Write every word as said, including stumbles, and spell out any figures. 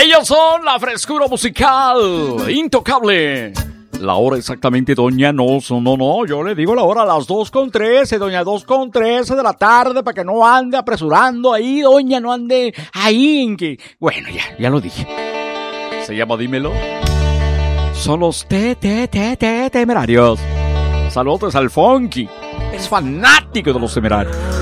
Ellos son la frescura musical intocable. La hora exactamente, doña, no, no, no, yo le digo la hora a las dos con trece, doña, dos con trece de la tarde, para que no ande apresurando ahí, doña, no ande ahí en que... Bueno, ya, ya lo dije. Se llama Dímelo. Son los te, te, te, te, temerarios. Saludos al Funky. Es fanático de los temerarios.